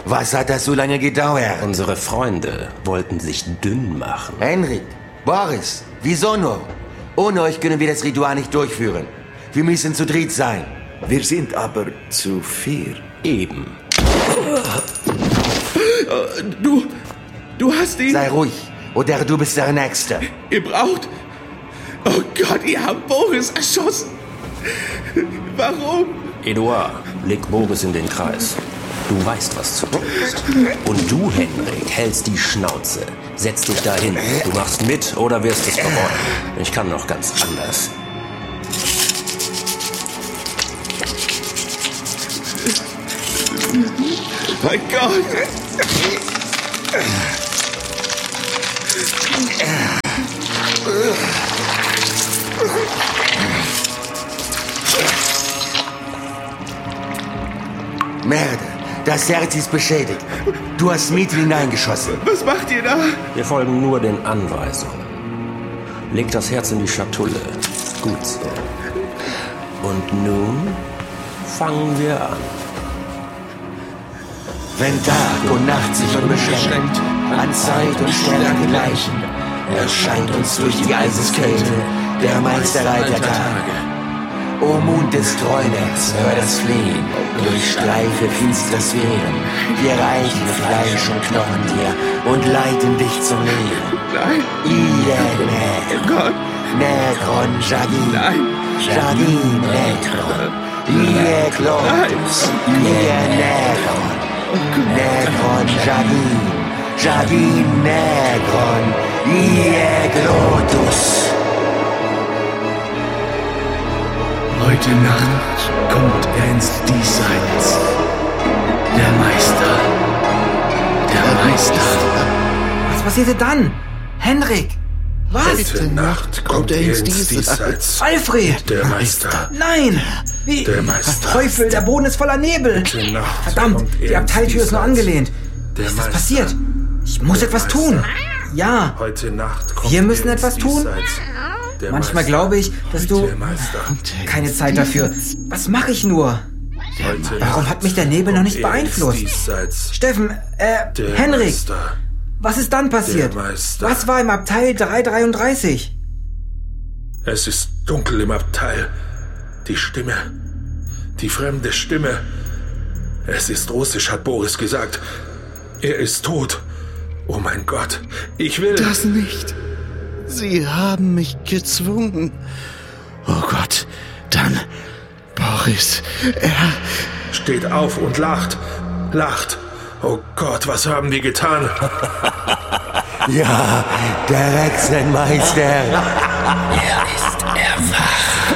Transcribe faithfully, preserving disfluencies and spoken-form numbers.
Was hat das so lange gedauert? Unsere Freunde wollten sich dünn machen. Henrik, Boris, wieso nur? Ohne euch können wir das Ritual nicht durchführen. Wir müssen zu dritt sein. Wir sind aber zu vier. Eben. Du, du hast ihn... Sei ruhig, oder du bist der Nächste. Ihr braucht... Oh Gott, ihr habt Boris erschossen. Warum? Eduard, leg Boris in den Kreis. Du weißt, was zu tun ist. Und du, Henrik, hältst die Schnauze. Setz dich dahin. Du machst mit oder wirst es bereuen. Ich kann noch ganz anders. Mein Gott. Merde, das Herz ist beschädigt. Du hast Mittel hineingeschossen. Was macht ihr da? Wir folgen nur den Anweisungen. Leg das Herz in die Schatulle. Gut so. Und nun fangen wir an. Wenn Tag und Nacht sich unbeschränkt an Zeit und Stelle gleichen, erscheint uns durch die Eiseskälte der Meisterei der Tage. O Mond des Träumers, hör das Flehen, durchstreife finstere Sphären, wir reichen Fleisch und Knochen dir und leiten dich zum Leben. Nein. Idene, Oh Gott. Necron Jagin, Nein. Jagin Necron, Ie Clotus, Ie Necron, Necron Jagin, Jagin Necron, Ie Clotus. Heute Nacht kommt er ins Diesseits. Der Meister. Der Meister. Was passierte dann? Henrik! Was? Heute Nacht kommt er ins Diesseits. Alfred! Der Meister. Nein! Wie? Der Meister. Teufel, der Boden ist voller Nebel! Heute Nacht Verdammt, kommt er die ins Abteiltür ist nur Diesseits. angelehnt. Der Was ist Meister. passiert? Ich muss Der etwas Meister. tun. Ja, Heute Nacht kommt wir müssen er ins etwas tun. Diesseits. Der Manchmal Meister. glaube ich, dass du... Der Meister. Keine Zeit dafür. Was mache ich nur? Heute Warum Nacht hat mich der Nebel noch nicht kommt er ins beeinflusst? Diesseits. Steffen, äh, Der Henrik, Meister. was ist dann passiert? Der Meister. Was war im Abteil drei dreiunddreißig? Es ist dunkel im Abteil. Die Stimme. Die fremde Stimme. Es ist russisch, hat Boris gesagt. Er ist tot. Oh mein Gott. Ich will... Das nicht. Sie haben mich gezwungen. Oh Gott, dann Boris, er... Steht auf und lacht. Lacht. Oh Gott, was haben die getan? Ja, der Hexenmeister. Er ist erwacht.